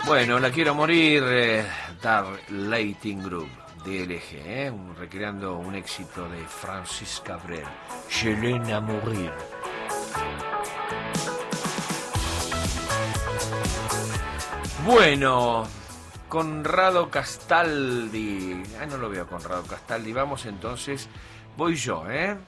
Bueno, la quiero morir, Darleighting Group, DLG, recreando un éxito de Francis Cabrel, Je l'aime à mourir. Bueno, Conrado Castaldi, no lo veo Conrado Castaldi, vamos entonces, voy yo,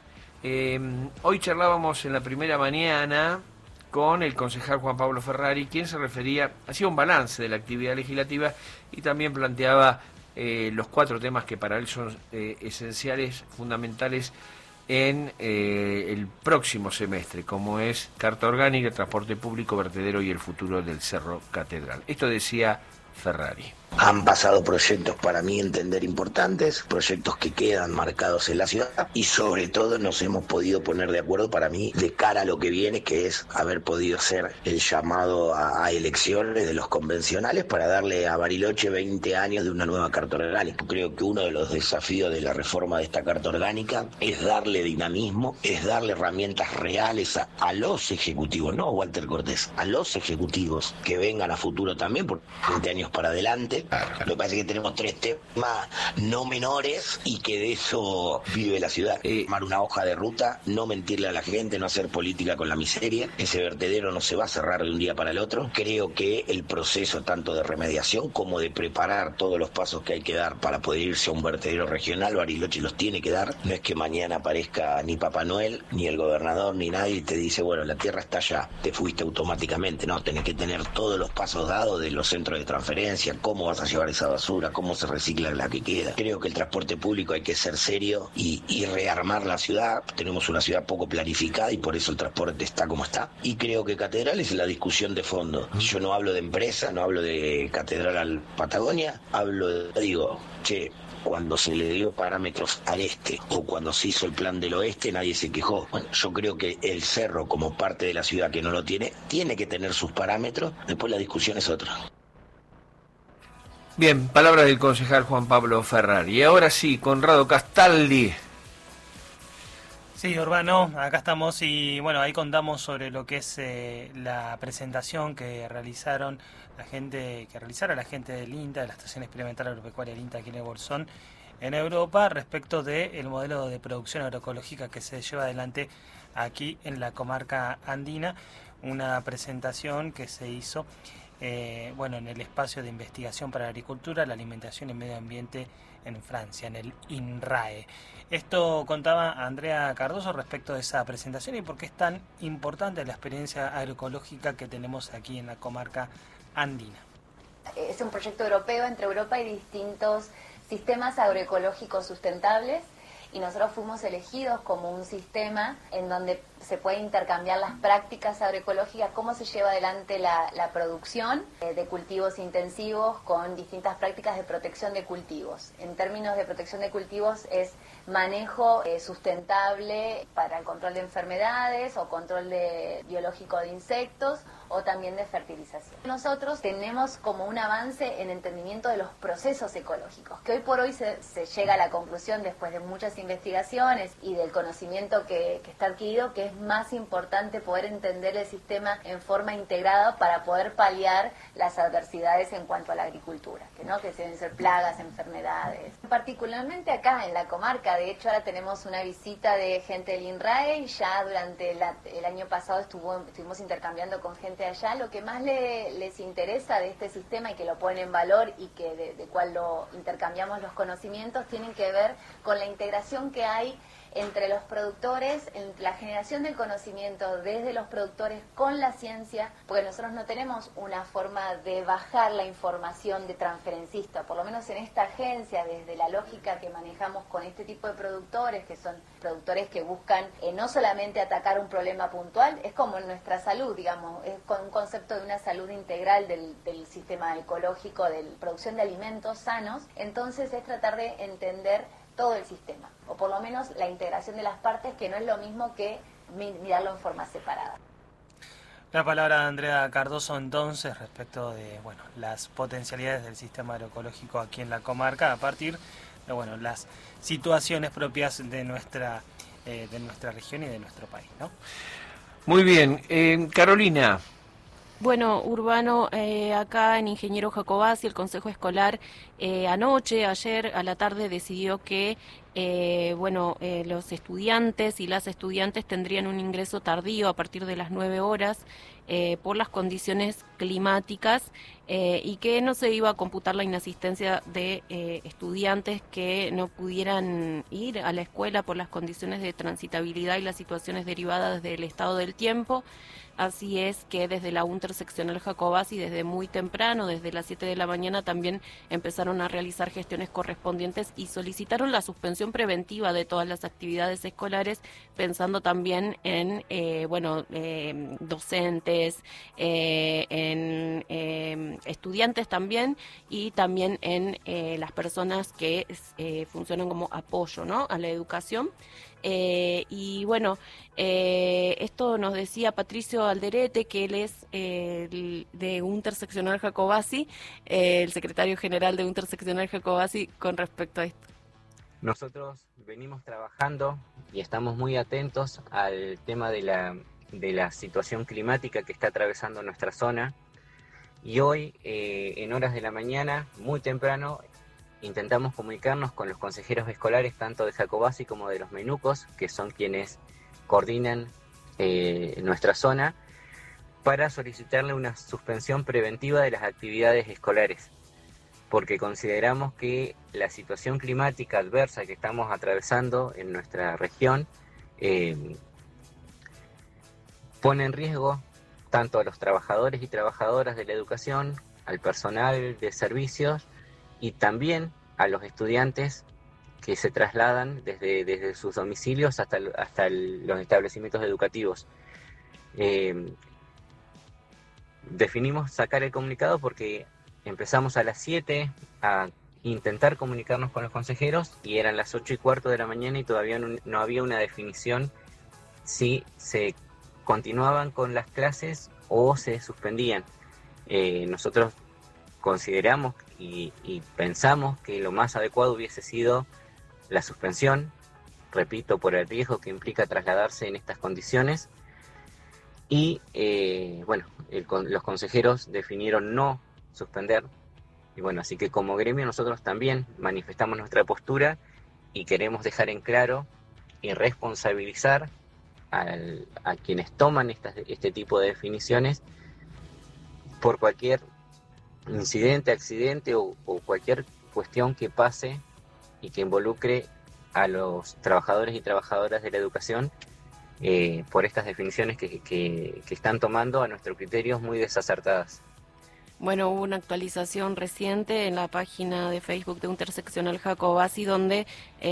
hoy charlábamos en la primera mañana con el concejal Juan Pablo Ferrari, quien se refería, hacía un balance de la actividad legislativa y también planteaba los 4 temas que para él son esenciales, fundamentales en el próximo semestre, como es Carta Orgánica, Transporte Público, Vertedero y el futuro del Cerro Catedral. Esto decía Ferrari. Han pasado proyectos para mí entender importantes, proyectos que quedan marcados en la ciudad y sobre todo nos hemos podido poner de acuerdo para mí de cara a lo que viene, que es haber podido hacer el llamado a elecciones de los convencionales para darle a Bariloche 20 años de una nueva carta orgánica. Creo que uno de los desafíos de la reforma de esta carta orgánica es darle dinamismo, es darle herramientas reales a los ejecutivos, no a Walter Cortés, a los ejecutivos que vengan a futuro también por 20 años para adelante. Lo que pasa es que tenemos 3 temas no menores y que de eso vive la ciudad. Tomar una hoja de ruta, no mentirle a la gente, no hacer política con la miseria. Ese vertedero no se va a cerrar de un día para el otro. Creo que el proceso tanto de remediación como de preparar todos los pasos que hay que dar para poder irse a un vertedero regional, Bariloche los tiene que dar. No es que mañana aparezca ni Papá Noel, ni el gobernador, ni nadie y te dice, bueno, la tierra está allá, te fuiste automáticamente. No, tenés que tener todos los pasos dados de los centros de transferencia, cómo vas a llevar esa basura, cómo se recicla la que queda. Creo que el transporte público hay que ser serio y rearmar la ciudad. Tenemos una ciudad poco planificada y por eso el transporte está como está. Y creo que Catedral es la discusión de fondo. Yo no hablo de empresa, no hablo de Catedral al Patagonia, digo, cuando se le dio parámetros al este o cuando se hizo el plan del oeste nadie se quejó. Bueno, yo creo que el cerro como parte de la ciudad que no lo tiene que tener sus parámetros, después la discusión es otra. Bien, palabras del concejal Juan Pablo Ferrari. Y ahora sí, Conrado Castaldi. Sí, Urbano, acá estamos y bueno, ahí contamos sobre lo que es la presentación que realizaron la gente del INTA, de la Estación Experimental Agropecuaria del INTA aquí en el Bolsón, en Europa, respecto del modelo de producción agroecológica que se lleva adelante aquí en la comarca andina. Una presentación que se hizo en el espacio de investigación para la agricultura, la alimentación y el medio ambiente en Francia, en el INRAE. Esto contaba Andrea Cardoso respecto de esa presentación y por qué es tan importante la experiencia agroecológica que tenemos aquí en la comarca andina. Es un proyecto europeo entre Europa y distintos sistemas agroecológicos sustentables. Y nosotros fuimos elegidos como un sistema en donde se puede intercambiar las prácticas agroecológicas, cómo se lleva adelante la producción de cultivos intensivos con distintas prácticas de protección de cultivos. En términos de protección de cultivos es manejo sustentable para el control de enfermedades o control biológico de insectos o también de fertilización. Nosotros tenemos como un avance en entendimiento de los procesos ecológicos, que hoy por hoy se llega a la conclusión después de muchas investigaciones y del conocimiento que está adquirido, que es más importante poder entender el sistema en forma integrada para poder paliar las adversidades en cuanto a la agricultura, que deben ser plagas, enfermedades. Particularmente acá en la comarca, de hecho ahora tenemos una visita de gente del INRAE y ya durante el año pasado estuvimos intercambiando con gente de allá. Lo que más les interesa de este sistema y que lo ponen en valor y que de cual lo intercambiamos los conocimientos, tienen que ver con la integración que hay entre los productores, entre la generación del conocimiento desde los productores con la ciencia, porque nosotros no tenemos una forma de bajar la información de transferencista, por lo menos en esta agencia, desde la lógica que manejamos con este tipo de productores, que son productores que buscan no solamente atacar un problema puntual, es como en nuestra salud, digamos, es con un concepto de una salud integral del sistema ecológico, de producción de alimentos sanos. Entonces es tratar de entender todo el sistema, o por lo menos la integración de las partes, que no es lo mismo que mirarlo en forma separada. La palabra de Andrea Cardoso entonces respecto de las potencialidades del sistema agroecológico aquí en la comarca a partir de las situaciones propias de nuestra región y de nuestro país, ¿no? Muy bien, Carolina. Bueno, Urbano, acá en Ingeniero Jacobacci, el Consejo Escolar ayer a la tarde decidió que los estudiantes y las estudiantes tendrían un ingreso tardío a partir de las 9 horas por las condiciones climáticas y que no se iba a computar la inasistencia de estudiantes que no pudieran ir a la escuela por las condiciones de transitabilidad y las situaciones derivadas del estado del tiempo. Así es que desde la Interseccional Jacobacci, desde muy temprano, desde las 7 de la mañana, también empezaron a realizar gestiones correspondientes y solicitaron la suspensión preventiva de todas las actividades escolares, pensando también en docentes, en estudiantes también, y también en las personas que funcionan como apoyo, ¿no?, a la educación. Esto nos decía Patricio Alderete, que él es de Interseccional Jacobacci, el secretario general de Interseccional Jacobacci, con respecto a esto. Nosotros venimos trabajando y estamos muy atentos al tema de la situación climática que está atravesando nuestra zona, y hoy en horas de la mañana, muy temprano, intentamos comunicarnos con los consejeros escolares tanto de Jacobacci como de los Menucos, que son quienes coordinan nuestra zona, para solicitarle una suspensión preventiva de las actividades escolares, porque consideramos que la situación climática adversa que estamos atravesando en nuestra región pone en riesgo tanto a los trabajadores y trabajadoras de la educación, al personal de servicios, y también a los estudiantes que se trasladan desde sus domicilios hasta los establecimientos educativos. Definimos sacar el comunicado porque empezamos a las 7 a intentar comunicarnos con los consejeros y eran las 8:15 de la mañana y todavía no había una definición si se continuaban con las clases o se suspendían. Nosotros consideramos y pensamos que lo más adecuado hubiese sido la suspensión, repito, por el riesgo que implica trasladarse en estas condiciones, y los consejeros definieron no suspender, y bueno, así que como gremio nosotros también manifestamos nuestra postura y queremos dejar en claro y responsabilizar a quienes toman este tipo de definiciones por cualquier incidente, accidente o cualquier cuestión que pase y que involucre a los trabajadores y trabajadoras de la educación por estas definiciones que están tomando, a nuestro criterio, muy desacertadas. Bueno, hubo una actualización reciente en la página de Facebook de Interseccional Jacobacci donde,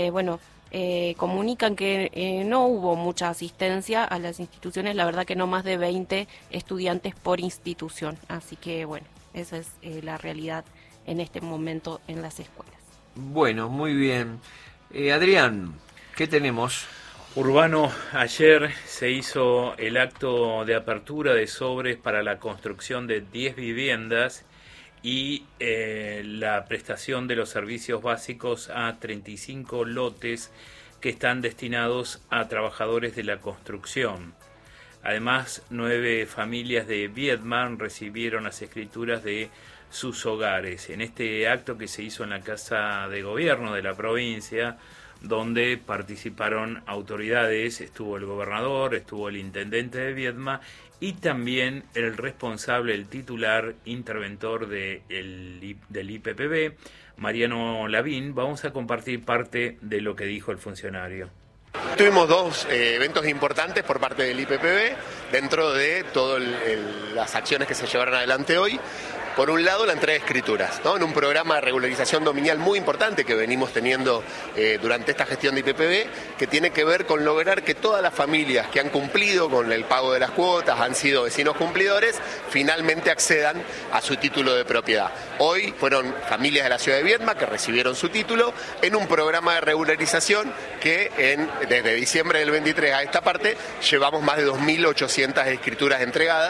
comunican que no hubo mucha asistencia a las instituciones, la verdad que no más de 20 estudiantes por institución, así que bueno, esa es la realidad en este momento en las escuelas. Bueno, muy bien. Adrián, ¿qué tenemos? Urbano, ayer se hizo el acto de apertura de sobres para la construcción de 10 viviendas y la prestación de los servicios básicos a 35 lotes que están destinados a trabajadores de la construcción. Además, 9 familias de Viedma recibieron las escrituras de sus hogares. En este acto que se hizo en la Casa de Gobierno de la provincia, donde participaron autoridades, estuvo el gobernador, estuvo el intendente de Viedma y también el responsable, el titular interventor del IPPB, Mariano Lavín. Vamos a compartir parte de lo que dijo el funcionario. Tuvimos 2 eventos importantes por parte del IPPB dentro de todas las acciones que se llevaron adelante hoy. Por un lado, la entrega de escrituras, ¿no?, en un programa de regularización dominial muy importante que venimos teniendo durante esta gestión de IPPB, que tiene que ver con lograr que todas las familias que han cumplido con el pago de las cuotas, han sido vecinos cumplidores, finalmente accedan a su título de propiedad. Hoy fueron familias de la ciudad de Viedma que recibieron su título en un programa de regularización que desde diciembre del 23 a esta parte llevamos más de 2.800 escrituras entregadas,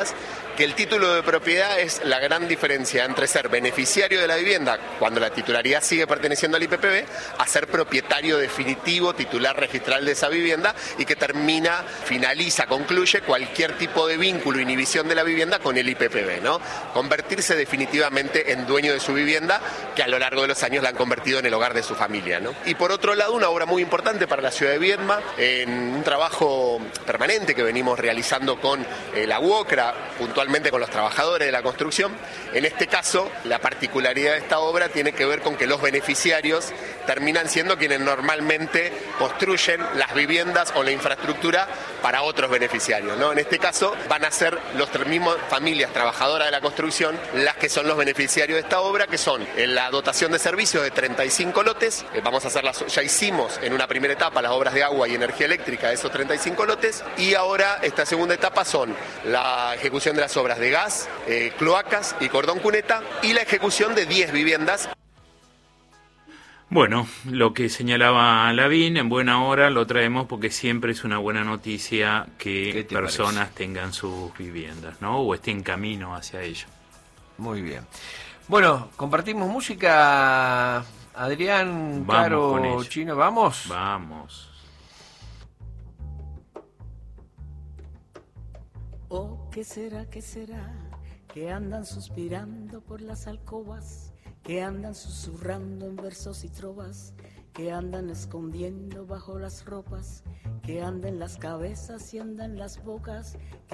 que el título de propiedad es la gran diferencia entre ser beneficiario de la vivienda, cuando la titularidad sigue perteneciendo al IPPB, a ser propietario definitivo, titular registral de esa vivienda, y que finaliza, concluye cualquier tipo de vínculo, inhibición de la vivienda con el IPPB, ¿no? Convertirse definitivamente en dueño de su vivienda, que a lo largo de los años la han convertido en el hogar de su familia, ¿no? Y por otro lado, una obra muy importante para la ciudad de Viedma, en un trabajo permanente que venimos realizando con la UOCRA, puntualmente con los trabajadores de la construcción. En este caso, la particularidad de esta obra tiene que ver con que los beneficiarios terminan siendo quienes normalmente construyen las viviendas o la infraestructura para otros beneficiarios, ¿no? En este caso van a ser las mismas familias trabajadoras de la construcción las que son los beneficiarios de esta obra, que son en la dotación de servicios de 35 lotes. Vamos a hacerlas, ya hicimos en una primera etapa las obras de agua y energía eléctrica de esos 35 lotes, y ahora esta segunda etapa son la ejecución de las obras de gas, cloacas y cordón cuneta, y la ejecución de 10 viviendas. Bueno, lo que señalaba Lavín, en buena hora lo traemos porque siempre es una buena noticia que personas tengan sus viviendas, ¿no? O estén en camino hacia ello. Muy bien. Bueno, compartimos música, Adrián, Vamos Caro, Chino, ¿vamos? Vamos. Oh, ¿qué será, que andan suspirando por las alcobas, que andan susurrando en versos y trovas, que andan escondiendo bajo las ropas, que andan las cabezas y andan las bocas?